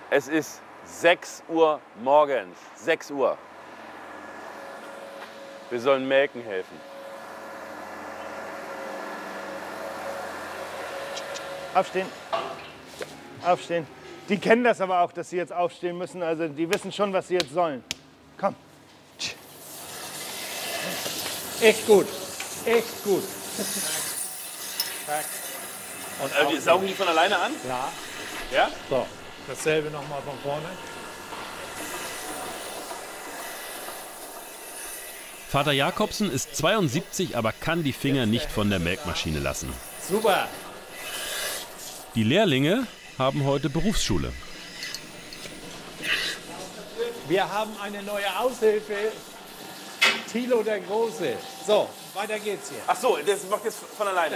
Es ist 6 Uhr morgens. 6 Uhr. Wir sollen melken helfen. Aufstehen. Aufstehen. Die kennen das aber auch, dass sie jetzt aufstehen müssen. Also die wissen schon, was sie jetzt sollen. Komm. Echt gut. Echt gut. Und die saugen die von alleine an? Ja. Ja? So, dasselbe nochmal von vorne. Vater Jakobsen ist 72, aber kann die Finger nicht von der Melkmaschine lassen. Super. Die Lehrlinge haben heute Berufsschule. Wir haben eine neue Aushilfe. Thilo der Große. So, weiter geht's hier. Ach so, das macht jetzt von alleine.